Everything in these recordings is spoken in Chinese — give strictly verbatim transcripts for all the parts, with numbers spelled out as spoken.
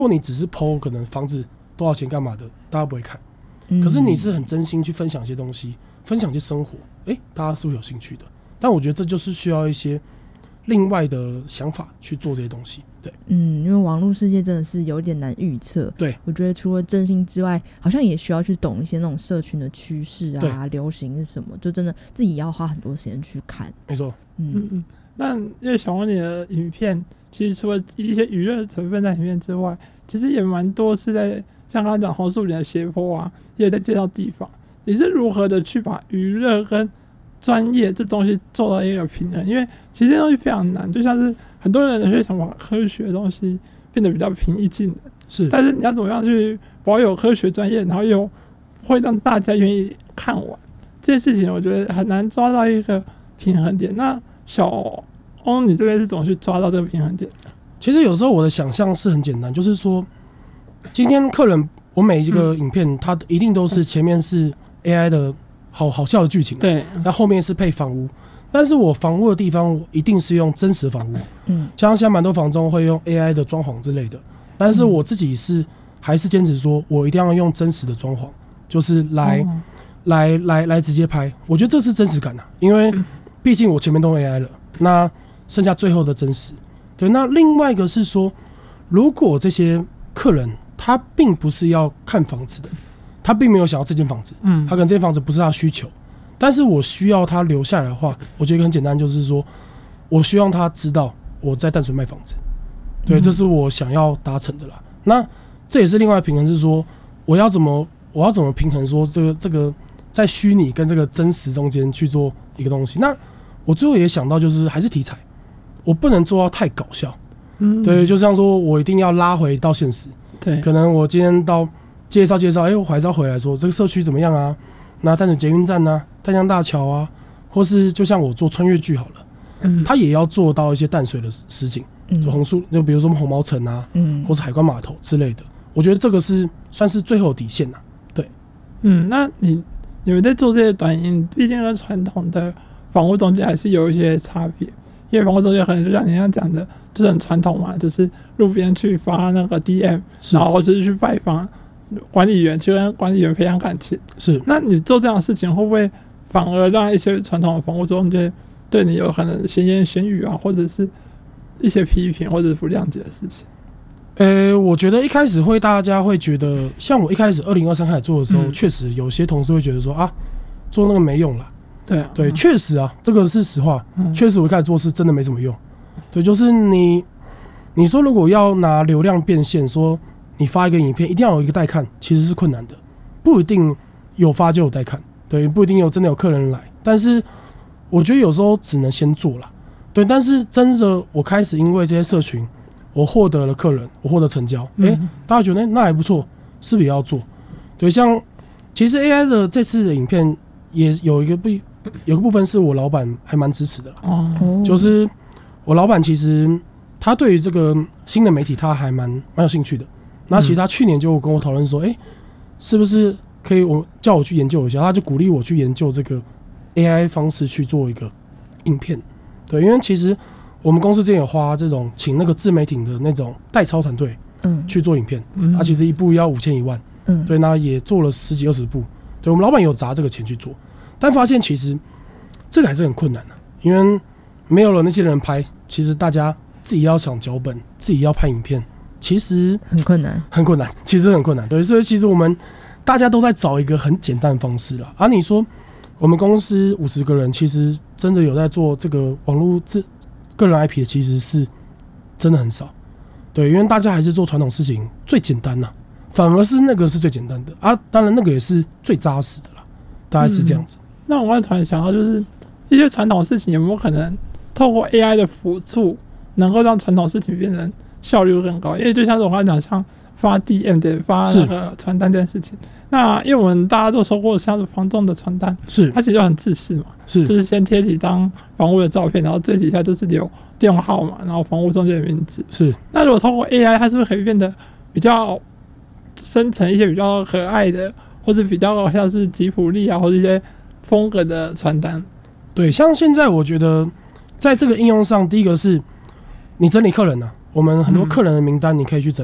如果你只是 po 可能房子多少钱干嘛的，大家不会看。 嗯、 可是你是很真心去分享一些东西，分享一些生活，哎、欸，大家是会有兴趣的。但我觉得这就是需要一些另外的想法去做这些东西。对， 嗯，因为网络世界真的是有点难预测。 对， 我觉得除了真心之外，好像也需要去懂一些那种社群的趋势啊，流行是什么，就真的自己要花很多时间去看。 没错， 嗯嗯嗯。那因为小王你的影片，其实除了一些娱乐成分在里面之外，其实也蛮多是在像刚刚讲红树林的斜坡啊，也在介绍地方。你是如何的去把娱乐跟专业这东西做到一个平衡？因为其实这东西非常难，就像是很多人会想把科学的东西变得比较平易近人， 是， 但是你要怎么样去保有科学专业，然后又会让大家愿意看完这件事情，我觉得很难抓到一个平衡点。那小翁，你这边是怎么去抓到这个平衡点？ 其实有时候我的想象是很简单，就是说，今天客人我每一个影片，它一定都是前面是 A I 的好好笑的剧情， 对， 那后面是配房屋。但是我房屋的地方我一定是用真实的房屋，嗯，像现在蛮多房中会用 A I 的装潢之类的，但是我自己是还是坚持说，我一定要用真实的装潢，就是来、哦、来来来直接拍，我觉得这是真实感啊，因为毕竟我前面都用 A I 了，那剩下最后的真实。对，那另外一个是说，如果这些客人他并不是要看房子的，他并没有想要这间房子，嗯，他可能这间房子不是他的需求。但是我需要他留下来的话，我觉得很简单，就是说我希望他知道我在淡水卖房子，对，这是我想要达成的啦。那这也是另外平衡，是说我要怎么我要怎么平衡说这个这个在虚拟跟这个真实中间去做一个东西。那我最后也想到就是还是题材，我不能做到太搞笑，嗯，对，就像说我一定要拉回到现实， 对，可能我今天到介绍介绍，哎、欸，我还是要回来说这个社区怎么样啊？那淡水捷运站啊，淡江大桥啊，或是就像我做穿越剧好了，嗯，他也要做到一些淡水的实景，嗯，就红树，就比如说红毛城啊，嗯，或是海关码头之类的，我觉得这个是算是最后底线呐、啊，对， 嗯，那你你们在做这些短影，毕竟跟传统的房屋中介还是有一些差别，因为房屋中介可能就像你刚刚讲的，就是很传统嘛，就是路边去发那个 D M， 然后就是去拜访管理员，去跟管理员培养感情。 是， 那你做这样的事情，会不会反而让一些传统的房屋中介对你有可能闲言闲语啊，或者是一些批评或者是不谅解的事情？ 呃，我觉得一开始会大家会觉得，像我一开始二零二三开始做的时候，确、嗯、实有些同事会觉得说啊，做那个没用啦。 对啊， 对，确、嗯、实啊，这个是实话，确、嗯、实我一开始做是真的没什么用。对，就是你你说如果要拿流量变现，说你发一个影片一定要有一个带看，其实是困难的，不一定有发就有带看，对，不一定有真的有客人来，但是我觉得有时候只能先做啦，对，但是真的我开始因为这些社群，我获得了客人，我获得成交，哎、欸，大家觉得那还不错，是不是也要做？对，像其实 A I 的这次的影片也有一个不有个部分是我老板还蛮支持的啦，哦，就是我老板其实他对于这个新的媒体他还蛮蛮有兴趣的。那其实他去年就跟我讨论说，哎、欸，是不是可以我叫我去研究一下？他就鼓励我去研究这个 A I 方式去做一个影片。对，因为其实我们公司之前有花这种请那个自媒体的那种代操团队，嗯，去做影片，嗯，他其实一部要五千一万，嗯，对，那也做了十几二十部。对，我们老板有砸这个钱去做，但发现其实这个还是很困难的、啊，因为没有了那些人拍，其实大家自己要想脚本，自己要拍影片。其实很困难， 很困难，其实很困难。对，所以其实我们大家都在找一个很简单的方式啦。啊，你说我们公司五十个人，其实真的有在做这个网络这个人 I P 的，其实是真的很少。对，因为大家还是做传统事情最简单啦，反而是那个是最简单的啊。当然那个也是最扎实的啦，大概是这样子。 嗯、那我刚才突然想到，就是一些传统事情有没有可能透过 A I 的辅助，能够让传统事情变成效率更高？因为就像是我刚才讲，像发 D M 的发那个传单这件事情，那因为我们大家都收过像是房仲的传单， 是它其实就很自私嘛， 是就是先贴几张房屋的照片，然后最底下就是留电话号码，然后房屋中介的名字。 是， 那如果通过 A I， 它是不是可以变得比较生成一些比较可爱的，或者比较像是吉普力啊，或者一些风格的传单？ 对，像现在我觉得在这个应用上，第一个是你整理客人啊。我们很多客人的名单你可以去整理，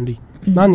那你